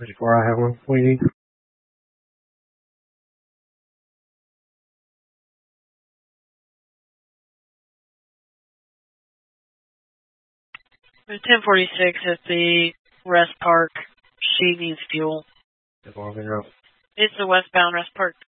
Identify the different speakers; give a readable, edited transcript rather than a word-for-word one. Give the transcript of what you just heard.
Speaker 1: 34, I have one waiting.
Speaker 2: There's 1046 at the Rest Park. She needs fuel.
Speaker 1: Evolving up.
Speaker 2: It's the westbound Rest Park.